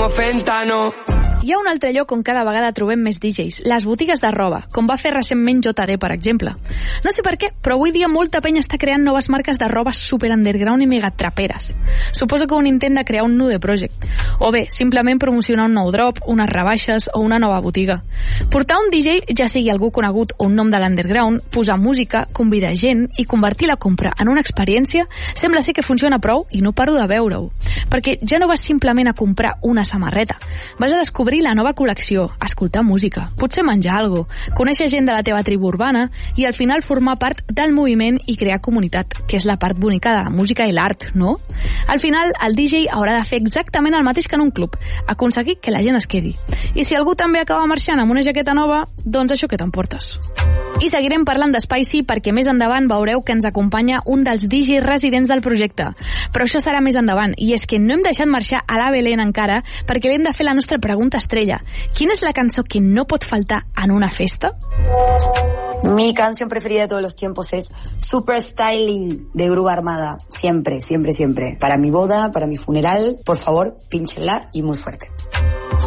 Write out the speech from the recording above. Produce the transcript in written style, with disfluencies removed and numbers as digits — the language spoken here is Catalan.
como Fentano. Hi ha un altre lloc on cada vegada trobem més DJs, les botigues de roba, com va fer recentment JD, per exemple. No sé per què, però avui dia molta penya està creant noves marques de roba super underground i mega traperes. Suposo que un intent de crear un nude project. O bé, simplement promocionar un nou drop, unes rebaixes o una nova botiga. Portar un DJ, ja sigui algú conegut o un nom de l'underground, posar música, convidar gent i convertir la compra en una experiència, sembla ser que funciona prou i no paro de veure-ho. Perquè ja no vas simplement a comprar una samarreta, vas a descobrir la nova col·lecció, escoltar música, potser menjar alguna cosa, conèixer gent de la teva tribu urbana i al final formar part del moviment i crear comunitat, que és la part bonica de la música i l'art, no? Al final, el DJ haurà de fer exactament el mateix que en un club, aconseguir que la gent es quedi. I si algú també acaba marxant amb una jaqueta nova, doncs això que t'emportes. I seguirem parlant d'Spicy perquè més endavant veureu que ens acompanya un dels DJs residents del projecte. Però això serà més endavant, i és que no hem deixat marxar a la Belén encara perquè li hem de fer la nostra pregunta estrella. Quina és la cançó que no pot faltar en una festa? Mi canción preferida de todos los tiempos es Super Styling de Grupo Armada. Siempre, siempre, siempre. Para mi boda, para mi funeral, por favor, pínchenla y muy fuerte.